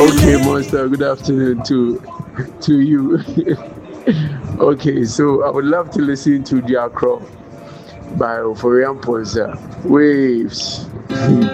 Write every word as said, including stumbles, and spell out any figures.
Okay, Monster, good afternoon to to you. Okay, so I would love to listen to Dia Crow by Oforian Ponza. Waves.